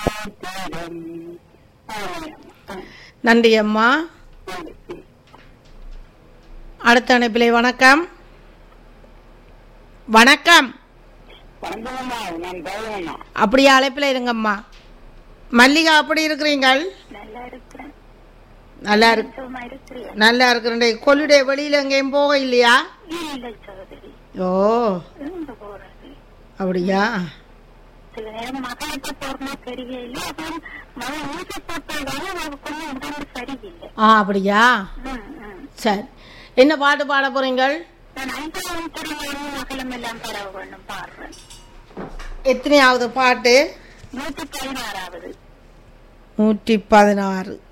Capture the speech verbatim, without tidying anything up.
நன்றி அம்மா. அடுத்த அனுப்பிலே வணக்கம். வணக்கம். அப்படியே அழைப்பில் இருங்கம்மா. மல்லிகா அப்படி இருக்கிறீங்கள்? நல்லா இருக்கு. நல்லா இருக்கிறேன். கொல்லுடைய வெளியில எங்கேயும் போக இல்லையா? ஓ அப்படியா? ஆ அப்படியா? சரி, என்ன பாட்டு பாட போறீங்கள்? எத்தனையாவது பாட்டு? நூற்றி பதினாறு.